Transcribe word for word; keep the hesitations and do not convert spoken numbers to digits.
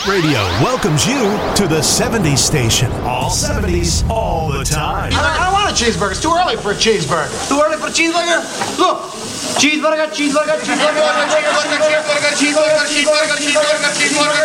Hit Radio welcomes you to the seventies station. All seventies, all the time. I don't want a cheeseburger. It's too early for a cheeseburger. Too early for a cheeseburger? Look. Cheeseburger, cheeseburger, cheeseburger, cheeseburger, cheeseburger, cheeseburger, cheeseburger, cheeseburger, cheeseburger, cheeseburger.